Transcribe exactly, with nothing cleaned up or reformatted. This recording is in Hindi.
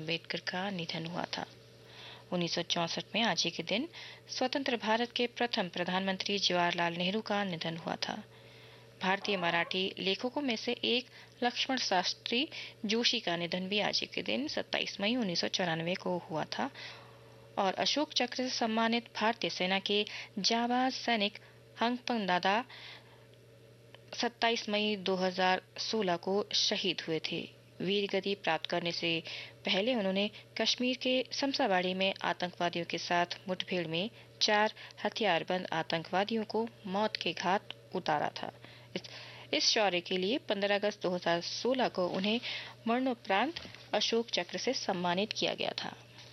अम्बेडकर का निधन हुआ था। उन्नीस सौ चौंसठ में आज ही के दिन स्वतंत्र भारत के प्रथम प्रधानमंत्री जवाहरलाल नेहरू का निधन हुआ था। भारतीय मराठी लेखकों में से एक लक्ष्मण शास्त्री जोशी का निधन भी आज ही के दिन सत्ताईस मई उन्नीस सौ चौरानवे को हुआ था और अशोक चक्र से सम्मानित भारतीय सेना के जाबाज सैनिक हंगपंग दादा सत्ताईस मई दो हज़ार सोलह को शहीद हुए थे। वीर गति प्राप्त करने से पहले उन्होंने कश्मीर के शमशाबाड़ी में आतंकवादियों के साथ मुठभेड़ में चार हथियारबंद आतंकवादियों को मौत के घाट उतारा था। इस, इस शौर्य के लिए पंद्रह अगस्त दो हज़ार सोलह को उन्हें मरणोपरांत अशोक चक्र से सम्मानित किया गया था।